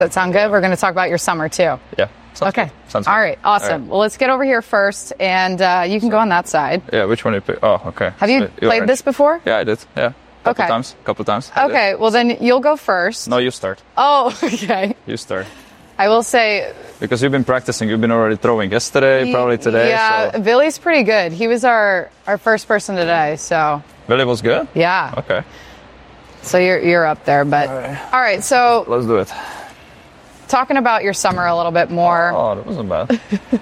That sound good? We're going to talk about your summer too. Yeah. Okay. Sounds All good. right. Awesome. All right. Well, let's get over here first, and you can go on that side. Yeah. Which one do you pick? Oh, okay. Have you played this before? Yeah, I did. Yeah. Couple times. Okay. Well, then you'll go first. No, you start. Oh, okay. You start. I will say. Because you've been practicing. You've been already throwing yesterday, probably today. Yeah. So. Billy's pretty good. He was our first person today, so. Billy was good? Yeah. Okay. So you're up there, but. All right. So. Let's do it. Talking about your summer a little bit more. Oh, that wasn't bad.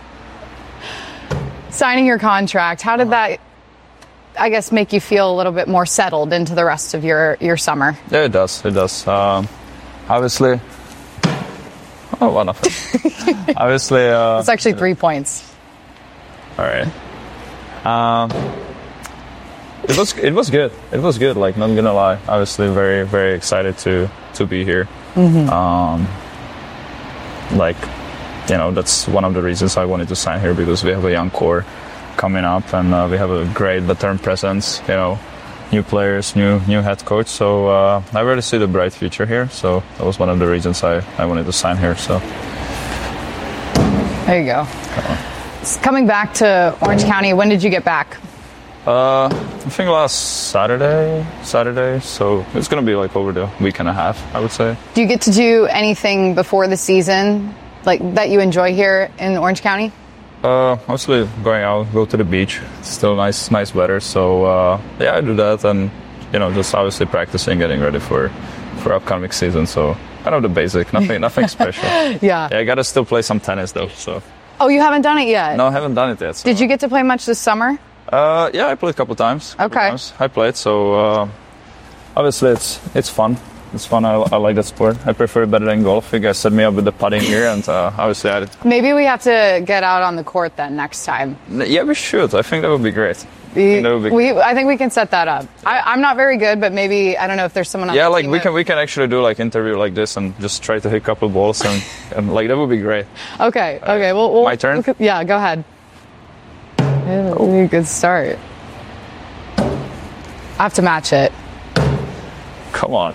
Signing your contract, how did that, I guess, make you feel a little bit more settled into the rest of your summer? Yeah, it does. It does. Obviously. Oh, one of them. Obviously. It's actually 3 points. All right. It was good. It was good. Like, not gonna lie. Obviously, very, very excited to be here. Mm-hmm. Like, you know, that's one of the reasons I wanted to sign here, because we have a young core coming up, and we have a great veteran presence. You know, new players, new head coach. So I really see the bright future here. So that was one of the reasons I wanted to sign here. So there you go. Coming back to Orange County, when did you get back? I think last Saturday. So it's gonna be like over the week and a half, I would say. Do you get to do anything before the season, like that you enjoy here in Orange County? Mostly going out, go to the beach. It's still nice weather. So yeah, I do that, and you know, just obviously practicing, getting ready for upcoming season. So kind of the basic, nothing special. Yeah, I gotta still play some tennis though. So. Oh, you haven't done it yet? No, I haven't done it yet. So. Did you get to play much this summer? Yeah, I played a couple times. Okay. I played, so obviously it's fun. It's fun. I like that sport. I prefer it better than golf. You guys set me up with the putting here, and obviously Maybe we have to get out on the court then next time. Yeah, we should. I think that would be great. I think we can set that up. I'm not very good, but maybe, I don't know if there's someone else. Yeah, like we can actually do like interview like this and just try to hit a couple balls and like that would be great. Okay. Well, my turn? Yeah, go ahead. Yeah, that'd be a good start. I have to match it. Come on.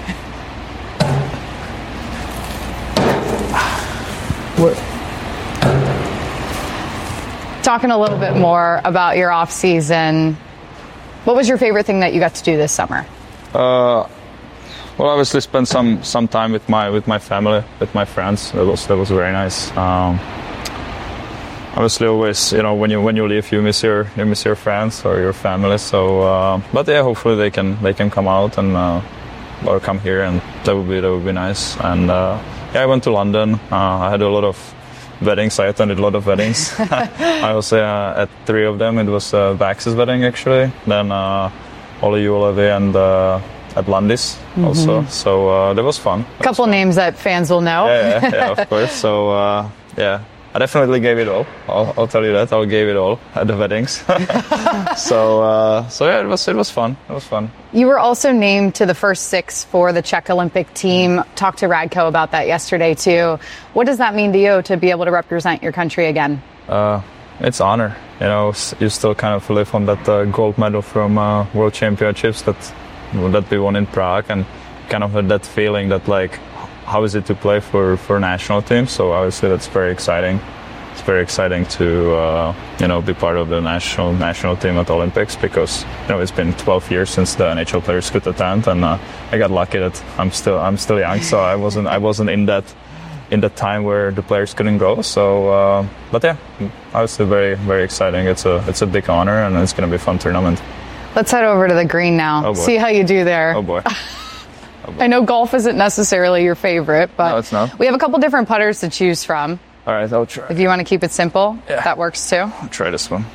Talking a little bit more about your off season, what was your favorite thing that you got to do this summer? Well, obviously spend some time with my family, with my friends. That was very nice. Obviously, always, you know, when you leave, you miss your friends or your family. So, but yeah, hopefully they can come out and or come here, and that would be nice. And yeah, I went to London. I had a lot of weddings. I attended a lot of weddings. I was at 3 of them. It was Bax's wedding actually. Then Olli Juolevi and Atlantis also. So that was fun. A couple names that fans will know. Yeah, of course. So yeah. I definitely gave it all. I'll tell you that. I gave it all at the weddings. So yeah, it was fun. It was fun. You were also named to the first 6 for the Czech Olympic team. Talked to Radko about that yesterday too. What does that mean to you to be able to represent your country again? It's honor. You know, you still kind of live on that gold medal from World Championships that we won in Prague, and kind of that feeling that like, how is it to play for national team? So obviously that's very exciting. It's very exciting to be part of the national team at the Olympics, because it's been 12 years since the NHL players could attend, and I got lucky that I'm still young, so I wasn't in that time where the players couldn't go. So but yeah, obviously very, very exciting. It's a big honor, and it's going to be a fun tournament. Let's head over to the green now. Oh boy. See how you do there. Oh boy. I know golf isn't necessarily your favorite, but no, it's not. We have a couple different putters to choose from. All right, I'll try. If you want to keep it simple, yeah, that works too. I'll try this one.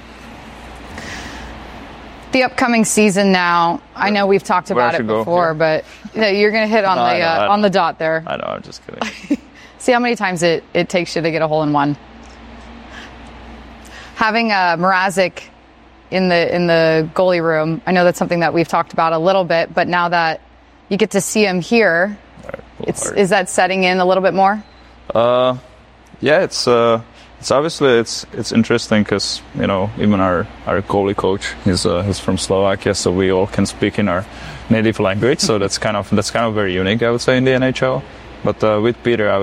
The upcoming season now, I know we've talked about it before, but you're going to hit on the dot there. I know, I'm just kidding. See how many times it takes you to get a hole in one. Having Mrazek in the goalie room, I know that's something that we've talked about a little bit, but now that you get to see him here, is that setting in a little bit more? Yeah, it's obviously it's interesting because even our goalie coach he's from Slovakia, so we all can speak in our native language. So that's kind of very unique, I would say, in the NHL. But with Peter,